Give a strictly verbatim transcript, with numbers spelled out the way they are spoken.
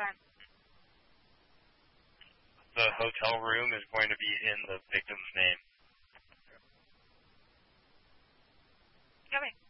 The hotel room is going to be in the victim's name. Okay.